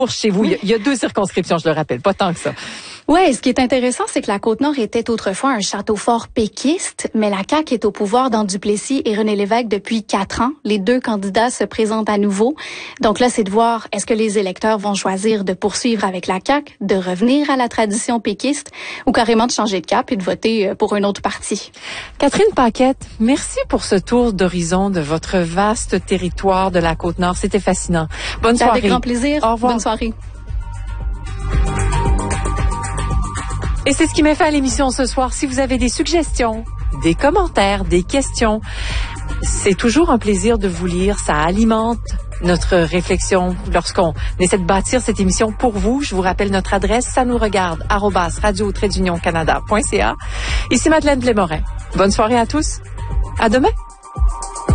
chez vous. Il y a 2 circonscriptions, je le rappelle, pas tant que ça. Ouais, ce qui est intéressant, c'est que la Côte-Nord était autrefois un château fort péquiste, mais la CAQ est au pouvoir dans Duplessis et René Lévesque depuis 4 ans. Les 2 candidats se présentent à nouveau. Donc là, c'est de voir est-ce que les électeurs vont choisir de poursuivre avec la CAQ, de revenir à la tradition péquiste ou carrément de changer de cap et de voter pour un autre parti. Catherine Paquette, merci pour ce tour d'horizon de votre vaste territoire de la Côte-Nord. C'était fascinant. Bonne soirée. Avec grand plaisir. Au revoir. Bonne soirée. Et c'est ce qui met fin à l'émission ce soir. Si vous avez des suggestions, des commentaires, des questions, c'est toujours un plaisir de vous lire. Ça alimente notre réflexion lorsqu'on essaie de bâtir cette émission pour vous. Je vous rappelle notre adresse, ça nous regarde, @radio-canada.ca. Ici Madeleine Blais-Morin. Bonne soirée à tous. À demain.